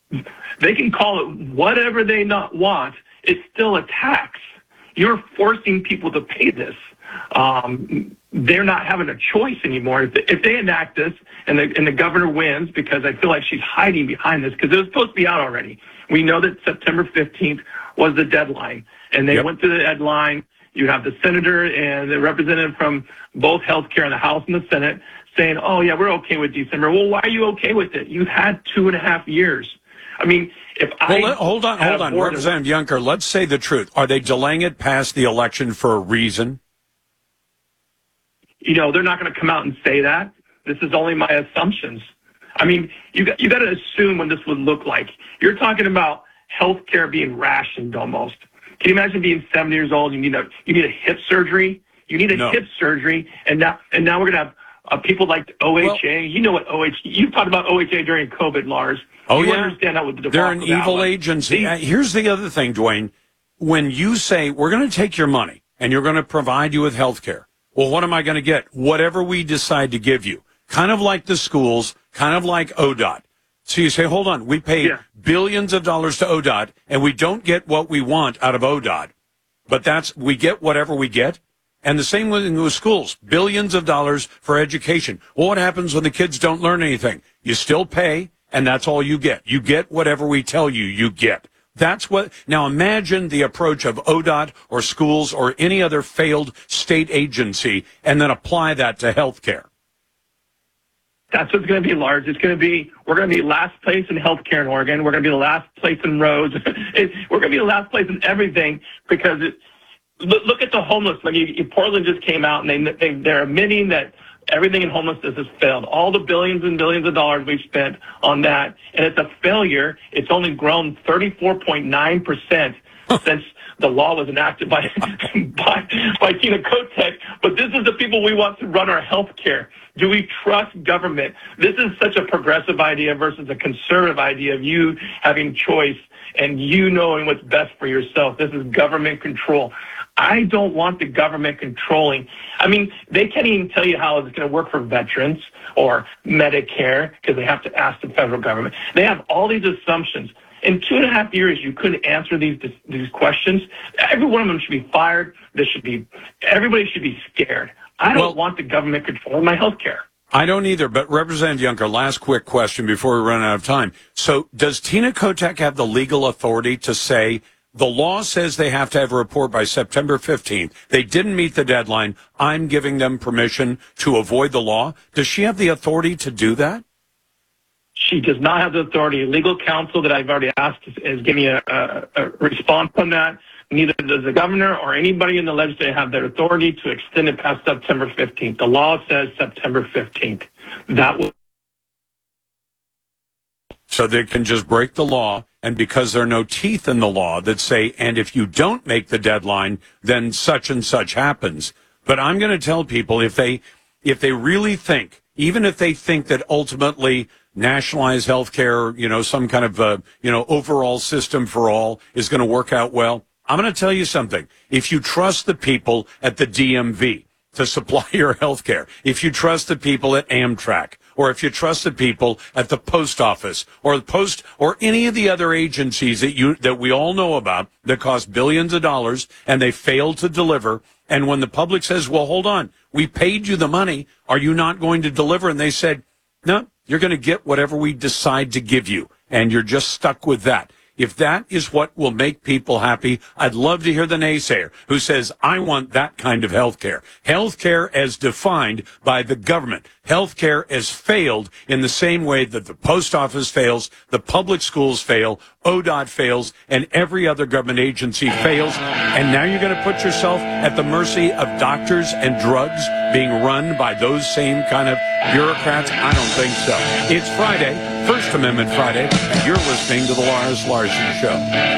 They can call it whatever they not want. It's still a tax. You're forcing people to pay this. They're not having a choice anymore. If they enact this and the governor wins, because I feel like she's hiding behind this, because it was supposed to be out already. We know that September 15th was the deadline, and they went through the deadline. You have the senator and the representative from both healthcare in the House and the Senate saying, oh, yeah, we're okay with December. Well, why are you okay with it? You had 2.5 years. I mean, hold on. Representative Juncker, let's say the truth. Are they delaying it past the election for a reason? You know, they're not going to come out and say that. This is only my assumptions. I mean, you got to assume what this would look like. You're talking about health care being rationed almost. Can you imagine being 70 years old? You need a hip surgery. Hip surgery, and now we're going to have people like OHA. Well, you know what OHA? You talked about OHA during COVID, Lars. Oh, you yeah. Understand that with the they're an evil agency. Here's the other thing, Dwayne. When you say we're going to take your money and you're going to provide you with health care, well, what am I going to get? Whatever we decide to give you. Kind of like the schools, kind of like ODOT. So you say, hold on, we pay billions of dollars to ODOT, and we don't get what we want out of ODOT. But we get whatever we get. And the same with schools, billions of dollars for education. Well, what happens when the kids don't learn anything? You still pay, and that's all you get. You get whatever we tell you get. Now imagine the approach of ODOT or schools or any other failed state agency, and then apply that to health care. That's what's going to be, Lars. We're going to be last place in healthcare in Oregon. We're going to be the last place in roads. We're going to be the last place in everything, because look at the homeless. Like Portland just came out and they're admitting that everything in homelessness has failed. All the billions and billions of dollars we've spent on that, and it's a failure. It's only grown 34.9% since the law was enacted by Tina Kotek. But this is the people we want to run our health care. Do we trust government? This is such a progressive idea versus a conservative idea of you having choice and you knowing what's best for yourself. This is government control. I don't want the government controlling. I mean, they can't even tell you how it's going to work for veterans or Medicare, because they have to ask the federal government. They have all these assumptions. In 2.5 years, you couldn't answer these questions. Every one of them should be fired. Everybody should be scared. I don't want the government controlling my health care. I don't either, but Representative Juncker, last quick question before we run out of time. So does Tina Kotek have the legal authority to say, the law says they have to have a report by September 15th. They didn't meet the deadline. I'm giving them permission to avoid the law. Does she have the authority to do that? She does not have the authority. Legal counsel that I've already asked is giving me a response on that. Neither does the governor or anybody in the legislature have the authority to extend it past September 15th. The law says September 15th. So they can just break the law, and because there are no teeth in the law that say, and if you don't make the deadline, then such and such happens. But I'm going to tell people, if they really think, even if they think that ultimately nationalized health care, some kind of, overall system for all is going to work out well, I'm going to tell you something. If you trust the people at the DMV to supply your health care, if you trust the people at Amtrak, or if you trust the people at the post office or any of the other agencies that we all know about that cost billions of dollars and they fail to deliver, and when the public says, well, hold on, we paid you the money, are you not going to deliver? And they said, no, you're going to get whatever we decide to give you, and you're just stuck with that. If that is what will make people happy, I'd love to hear the naysayer who says, I want that kind of health care. Health care as defined by the government. Health care as failed in the same way that the post office fails, the public schools fail, ODOT fails, and every other government agency fails. And now you're going to put yourself at the mercy of doctors and drugs being run by those same kind of bureaucrats? I don't think so. It's Friday, First Amendment Friday, and you're listening to The Lars Larson Show.